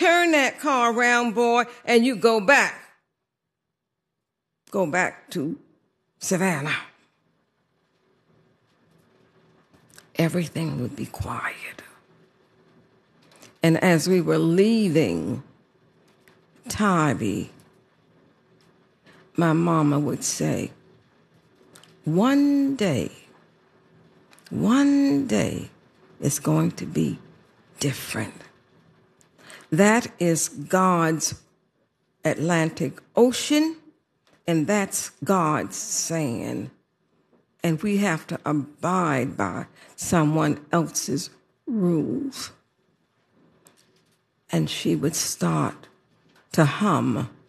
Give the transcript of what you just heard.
turn that car around, boy, and you go back. Go back to Savannah. Everything would be quiet. And as we were leaving Tybee, my mama would say, one day, it's going to be different. That is God's Atlantic Ocean, and that's God's saying. And we have to abide by someone else's rules. And she would start to hum